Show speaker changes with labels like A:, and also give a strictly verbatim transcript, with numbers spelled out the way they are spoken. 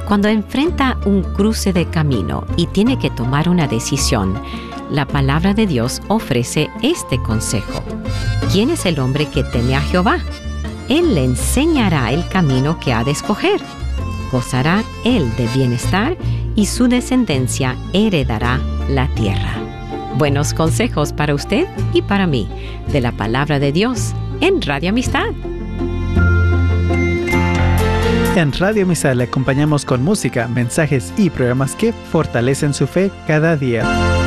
A: Cuando enfrenta un cruce de camino y tiene que tomar una decisión, la palabra de Dios ofrece este consejo. ¿Quién es el hombre que teme a Jehová? Él le enseñará el camino que ha de escoger. Gozará él de bienestar y su descendencia heredará la tierra. Buenos consejos para usted y para mí, de la palabra de Dios en Radio Amistad.
B: En Radio Amistad le acompañamos con música, mensajes y programas que fortalecen su fe cada día.